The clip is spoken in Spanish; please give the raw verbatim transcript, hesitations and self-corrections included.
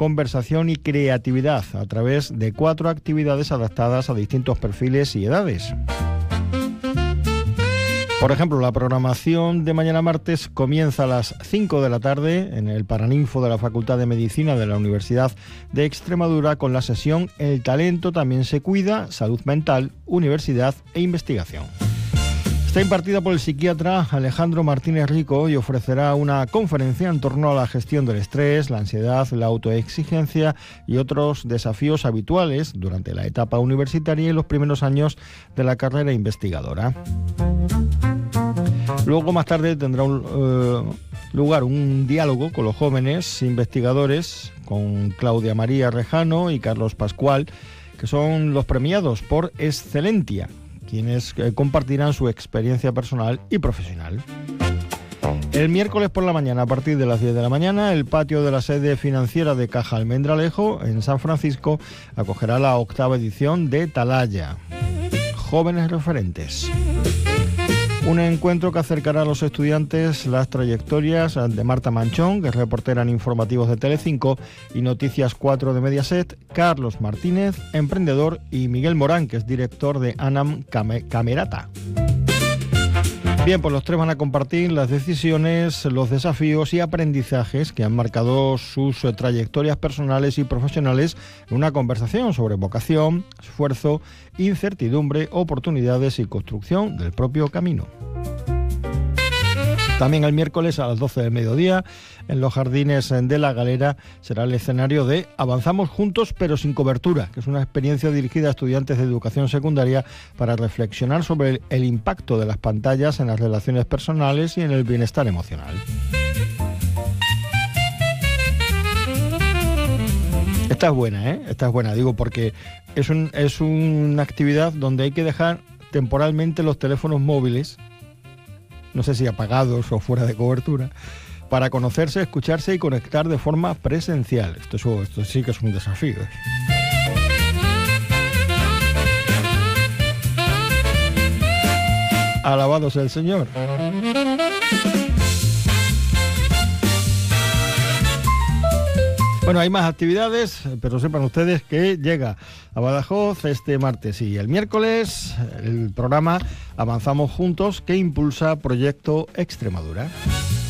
conversación y creatividad a través de cuatro actividades adaptadas a distintos perfiles y edades. Por ejemplo, la programación de mañana martes comienza a las cinco de la tarde en el Paraninfo de la Facultad de Medicina de la Universidad de Extremadura con la sesión El talento también se cuida, salud mental, universidad e investigación. Está impartida por el psiquiatra Alejandro Martínez Rico y ofrecerá una conferencia en torno a la gestión del estrés, la ansiedad, la autoexigencia y otros desafíos habituales durante la etapa universitaria y los primeros años de la carrera investigadora. Luego, más tarde, tendrá un, uh, lugar un diálogo con los jóvenes investigadores, con Claudia María Rejano y Carlos Pascual, que son los premiados por Excelentia, quienes eh, compartirán su experiencia personal y profesional. El miércoles por la mañana, a partir de las diez de la mañana, el patio de la sede financiera de Caja Almendralejo, en San Francisco, acogerá la octava edición de Talaya, Jóvenes Referentes. Un encuentro que acercará a los estudiantes las trayectorias de Marta Manchón, que es reportera en informativos de Telecinco, y Noticias cuatro de Mediaset, Carlos Martínez, emprendedor, y Miguel Morán, que es director de Anam Camerata. Bien, pues los tres van a compartir las decisiones, los desafíos y aprendizajes que han marcado sus trayectorias personales y profesionales en una conversación sobre vocación, esfuerzo, incertidumbre, oportunidades y construcción del propio camino. También el miércoles a las doce del mediodía, en los jardines de La Galera, será el escenario de Avanzamos juntos pero sin cobertura, que es una experiencia dirigida a estudiantes de educación secundaria para reflexionar sobre el, el impacto de las pantallas en las relaciones personales y en el bienestar emocional. Esta es buena, ¿eh? Esta es buena, digo, porque es, un, es una actividad donde hay que dejar temporalmente los teléfonos móviles, no sé si apagados o fuera de cobertura, para conocerse, escucharse y conectar de forma presencial. Esto, es, esto sí que es un desafío. Alabado sea el Señor. Bueno, hay más actividades, pero sepan ustedes que llega a Badajoz este martes y el miércoles el programa Avanzamos Juntos, que impulsa Proyecto Extremadura.